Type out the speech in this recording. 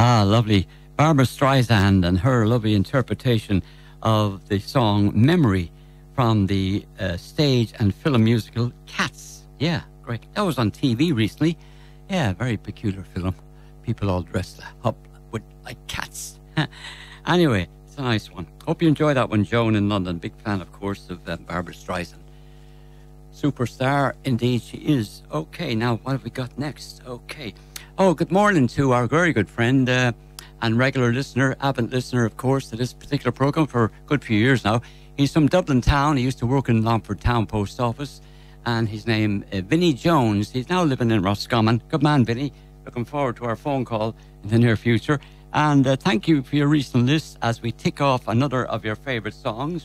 Ah, lovely. Barbara Streisand and her lovely interpretation of the song Memory from the stage and film musical Cats. Yeah, great. That was on TV recently. Yeah, very peculiar film. People all dressed up with like cats. Anyway, it's a nice one. Hope you enjoy that one, Joan in London. Big fan, of course, of Barbara Streisand. Superstar, indeed she is. Okay, now what have we got next? Okay. Oh, good morning to our very good friend and regular listener, avid listener, of course, to this particular programme for a good few years now. He's from Dublin Town. He used to work in Longford Town Post Office. And his name, Vinnie Jones. He's now living in Roscommon. Good man, Vinnie. Looking forward to our phone call in the near future. And thank you for your recent list as we tick off another of your favourite songs.